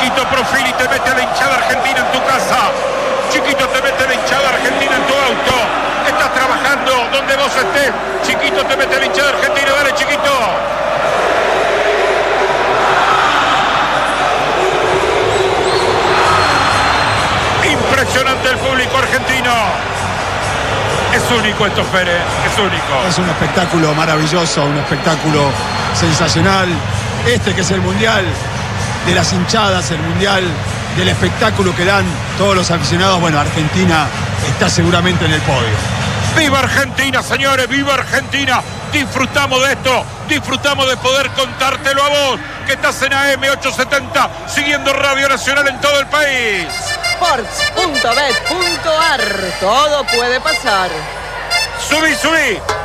Chiquito Profili te mete a la hinchada argentina en tu casa. Chiquito te mete a la hinchada argentina en tu auto. Estás trabajando donde vos estés. Chiquito te mete a la hinchada argentina. Dale, Chiquito. Impresionante el público argentino. Es único esto, Fere, es único. Es un espectáculo maravilloso, un espectáculo sensacional. Este que es el mundial de las hinchadas, el mundial del espectáculo que dan todos los aficionados. Bueno, Argentina está seguramente en el podio. ¡Viva Argentina, señores! ¡Viva Argentina! Disfrutamos de esto, disfrutamos de poder contártelo a vos, que estás en AM870, siguiendo Radio Nacional en todo el país. Sports.bet.ar. Todo puede pasar. ¡Subí, subí!